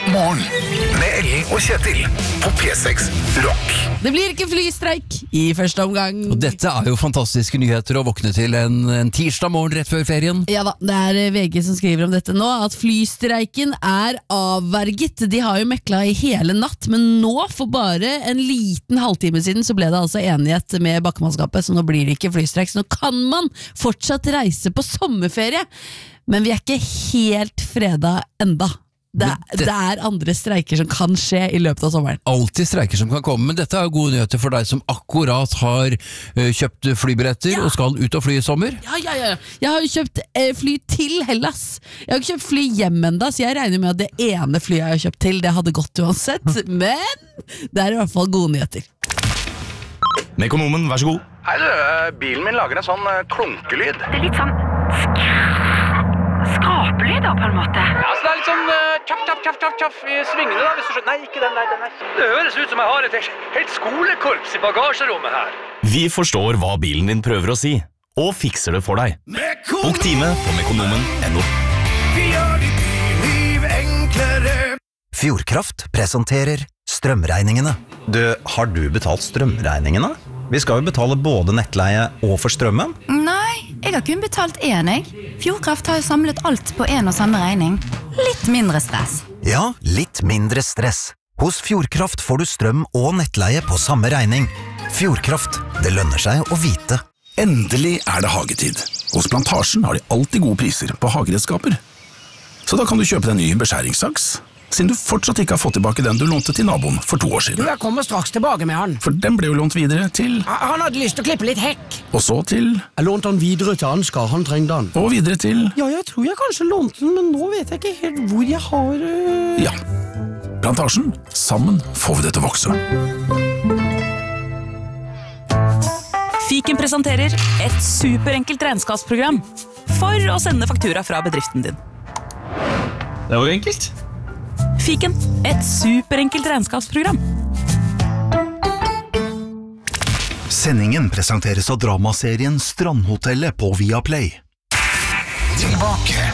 God morgen med Ellen og Kjetil på P6 Rock. Det blir ikke flystreik i første omgang. Og dette jo fantastiske nyheter å våkne til en tirsdag morgen rett før ferien. Ja da, det VG som skriver om dette nå, at flystreiken avverget. De har jo mekla i hele natt, men nå for bare en liten halvtime siden så ble det altså enighet med bakkemannskapet, så nå blir det ikke flystreik. Så nå kan man fortsatt reise på sommerferie, men vi ikke helt freda enda. Det andre streiker som kan skje i løpet av sommeren. Alltid streiker som kan komme, men dette jo gode nyheter for deg som akkurat har kjøpt flybilletter og skal ut og fly i sommer. Ja. Jeg har jo kjøpt fly til Hellas. Jeg har ikke kjøpt fly hjem enda, så jeg regner med at det ene flyet jeg har kjøpt til, det hadde gått uansett. Men det i hvert fall gode nyheter. Mekonomen, vær så god. Hei du, bilen min lager en sånn klunkelyd. Det litt sånn skrapelyder på en måte. Ja, så det litt sånn tjaff i svingene da, hvis du skjønner. Nei, ikke den der. Det høres ut som jeg har et helt skolekorps i bagasjerommet her. Vi forstår hva bilen din prøver å si, og fikser det for deg. Bok time på mekonomen.no. Vi gjør ditt liv enklere. Fjordkraft presenterer strømregningene. Har du betalt strømregningene? Vi skal jo betale både nettleie og for strømmen. Nei, jeg har kun betalt én, jeg. Fjordkraft har jo samlet alt på en og samme regning. Litt mindre stress. Ja, litt mindre stress. Hos Fjordkraft får du strøm og nettleie på samme regning. Fjordkraft, det lønner seg å vite. Endelig det hagetid. Hos Plantasjen har de alltid gode priser på hageredskaper. Så da kan du kjøpe deg en ny beskjæringssaks, siden du fortsatt ikke har fått tilbake den du lånte til naboen for 2 år siden. Jeg kommer straks tilbake med han. For den ble jo lånt videre til... Han hadde lyst til å klippe litt hekk. Og så til... Jeg lånte han videre til Ansgar, han trengte han. Og videre til... Ja, jeg tror jeg kanskje lånte den, men nå vet jeg ikke helt hvor jeg har... Ja. Plantasjen, sammen får vi det til å vokse. Fiken presenterer et superenkelt regnskapsprogram for å sende faktura fra bedriften din. Det var enkelt. Fiken, et superenkelt regnskapsprogram. Sendingen presenteres av dramaserien Strandhotellet på Viaplay. Tilbake.